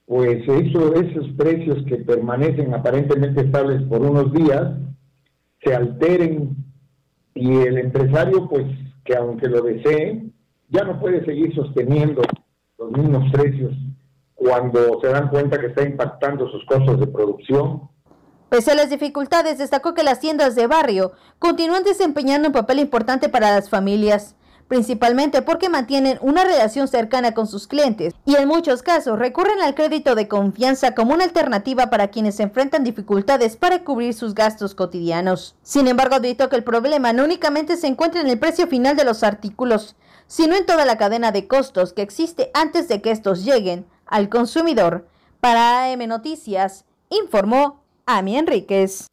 pues esos precios que permanecen aparentemente estables por unos días se alteren y el empresario, pues que aunque lo desee, ya no puede seguir sosteniendo los mismos precios cuando se dan cuenta que está impactando sus costos de producción. Pese a las dificultades, destacó que las tiendas de barrio continúan desempeñando un papel importante para las familias, principalmente porque mantienen una relación cercana con sus clientes y en muchos casos recurren al crédito de confianza como una alternativa para quienes enfrentan dificultades para cubrir sus gastos cotidianos. Sin embargo, advirtió que el problema no únicamente se encuentra en el precio final de los artículos, sino en toda la cadena de costos que existe antes de que estos lleguen al consumidor. Para AM Noticias, informó Ami Enríquez.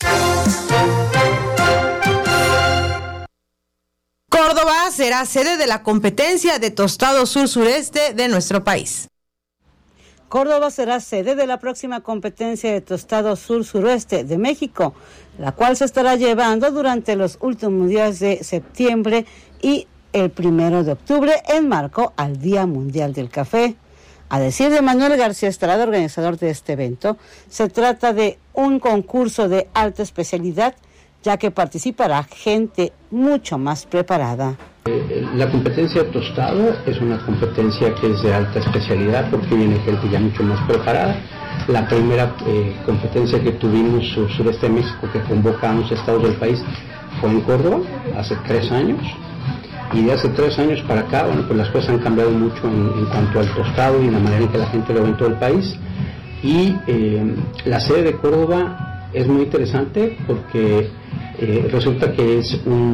Córdoba será sede de la competencia de tostado sur-sureste de nuestro país. Córdoba será sede de la próxima competencia de tostado sur-suroeste de México, la cual se estará llevando durante los últimos días de septiembre y el 1 de octubre en marco al Día Mundial del Café. A decir de Manuel García Estrada, organizador de este evento, se trata de un concurso de alta especialidad, ya que participará gente mucho más preparada. La competencia de tostado es una competencia que es de alta especialidad porque viene gente ya mucho más preparada. La primera competencia que tuvimos sureste de México, que convoca a 11 estados del país, fue en Córdoba hace 3 años. Y de hace 3 años para acá, bueno, pues las cosas han cambiado mucho en cuanto al tostado y en la manera en que la gente lo ve en todo el país. Y la sede de Córdoba es muy interesante porque resulta que es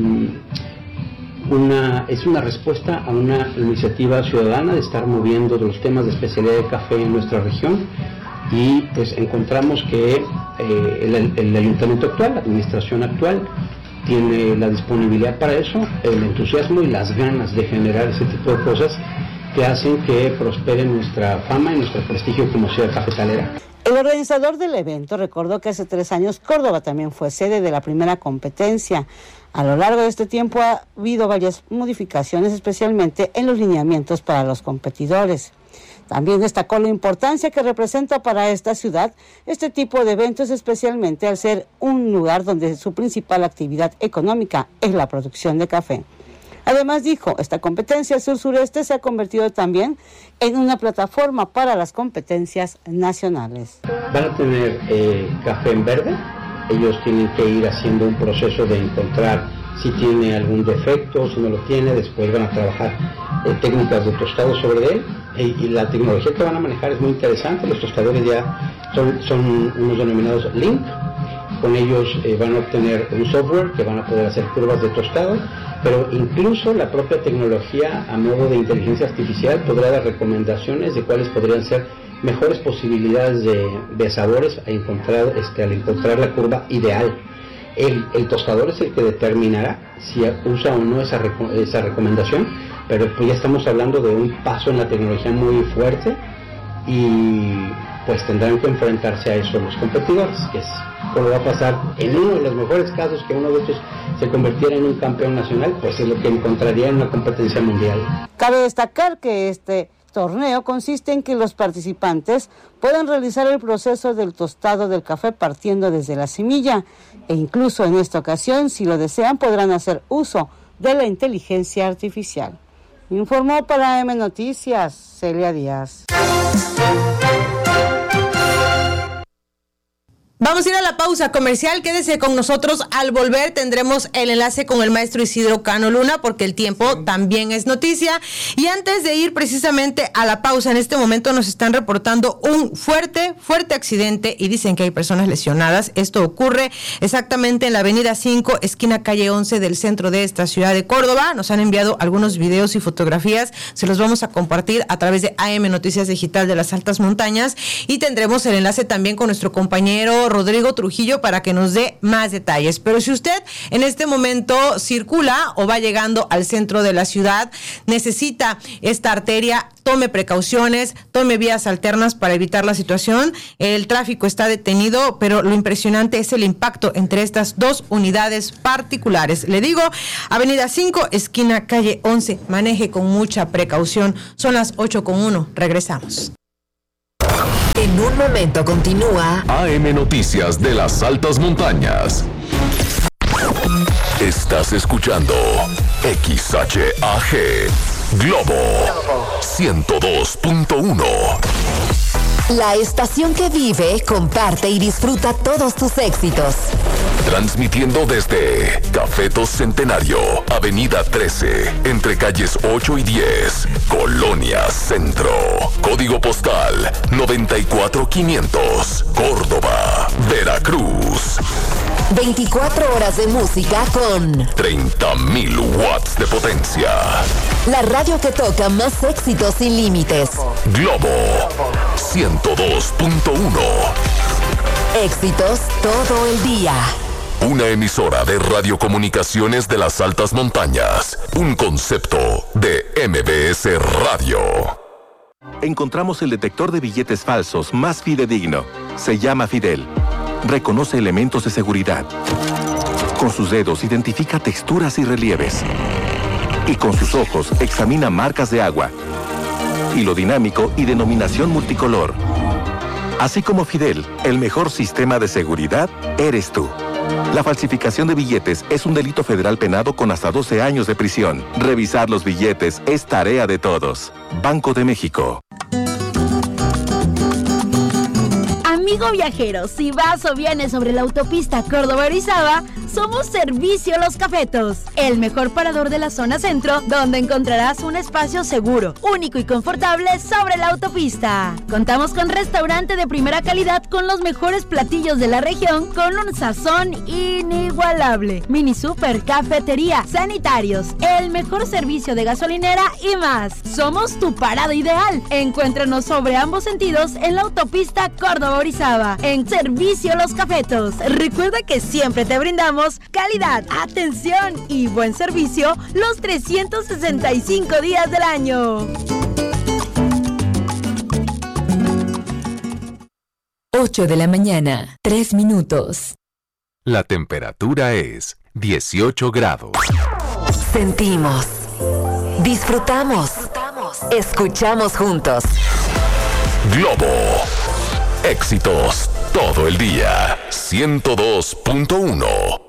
una respuesta a una iniciativa ciudadana de estar moviendo los temas de especialidad de café en nuestra región. Y pues encontramos que el ayuntamiento actual, la administración actual, tiene la disponibilidad para eso, el entusiasmo y las ganas de generar ese tipo de cosas que hacen que prospere nuestra fama y nuestro prestigio como ciudad cafetalera. El organizador del evento recordó que hace 3 años Córdoba también fue sede de la primera competencia. A lo largo de este tiempo ha habido varias modificaciones, especialmente en los lineamientos para los competidores. También destacó la importancia que representa para esta ciudad este tipo de eventos, especialmente al ser un lugar donde su principal actividad económica es la producción de café. Además dijo, esta competencia sur-sureste se ha convertido también en una plataforma para las competencias nacionales. Van a tener café en verde, ellos tienen que ir haciendo un proceso de encontrar si tiene algún defecto, si no lo tiene, después van a trabajar técnicas de tostado sobre él y la tecnología que van a manejar es muy interesante. Los tostadores ya son unos denominados Link, con ellos van a obtener un software que van a poder hacer curvas de tostado, pero incluso la propia tecnología a modo de inteligencia artificial podrá dar recomendaciones de cuáles podrían ser mejores posibilidades de sabores al encontrar la curva ideal. El tostador es el que determinará si usa o no esa recomendación, pero pues ya estamos hablando de un paso en la tecnología muy fuerte y pues tendrán que enfrentarse a eso los competidores, que es como va a pasar en uno de los mejores casos que uno de estos se convirtiera en un campeón nacional, pues es lo que encontraría en una competencia mundial. Cabe destacar que este torneo consiste en que los participantes puedan realizar el proceso del tostado del café partiendo desde la semilla e incluso en esta ocasión, si lo desean, podrán hacer uso de la inteligencia artificial. Informó para AM Noticias, Celia Díaz. Vamos a ir a la pausa comercial, quédese con nosotros. Al volver tendremos el enlace con el maestro Isidro Cano Luna, porque el tiempo también es noticia. Y antes de ir precisamente a la pausa, en este momento nos están reportando un fuerte accidente y dicen que hay personas lesionadas. Esto ocurre exactamente en la avenida 5, esquina calle 11 del centro de esta ciudad de Córdoba. Nos han enviado algunos videos y fotografías, se los vamos a compartir a través de AM Noticias Digital de las Altas Montañas y tendremos el enlace también con nuestro compañero Rodrigo Trujillo para que nos dé más detalles. Pero si usted en este momento circula o va llegando al centro de la ciudad, necesita esta arteria, tome precauciones, tome vías alternas para evitar la situación. El tráfico está detenido, pero lo impresionante es el impacto entre estas dos unidades particulares. Le digo, avenida 5, esquina calle 11, maneje con mucha precaución. Son las 8:01, regresamos. En un momento continúa AM Noticias de las Altas Montañas. Estás escuchando XHAG Globo 102.1. la estación que vive, comparte y disfruta todos tus éxitos. Transmitiendo desde Cafetos Centenario, Avenida 13, entre calles 8 y 10, Colonia Centro. Código postal 94500, Córdoba, Veracruz. 24 horas de música con 30.000 watts de potencia. La radio que toca más éxitos sin límites. Globo 102.1. Éxitos todo el día. Una emisora de radiocomunicaciones de las altas montañas. Un concepto de MBS Radio. Encontramos el detector de billetes falsos más fidedigno. Se llama Fidel. Reconoce elementos de seguridad. Con sus dedos identifica texturas y relieves. Y con sus ojos examina marcas de agua, hilo dinámico y denominación multicolor. Así como Fidel, el mejor sistema de seguridad eres tú. La falsificación de billetes es un delito federal penado con hasta 12 años de prisión. Revisar los billetes es tarea de todos. Banco de México. Amigo viajero, si vas o vienes sobre la autopista Córdoba-Orizaba, somos Servicio Los Cafetos, el mejor parador de la zona centro, donde encontrarás un espacio seguro, único y confortable sobre la autopista. Contamos con restaurante de primera calidad con los mejores platillos de la región, con un sazón inigualable. Mini super, cafetería, sanitarios, el mejor servicio de gasolinera y más. Somos tu parada ideal. Encuéntranos sobre ambos sentidos en la autopista Córdoba-Orizaba, en Servicio Los Cafetos. Recuerda que siempre te brindamos calidad, atención y buen servicio los 365 días del año. 8 de la mañana, 3 minutos. La temperatura es 18 grados. Sentimos, disfrutamos, escuchamos juntos. Globo. Éxitos todo el día. 102.1.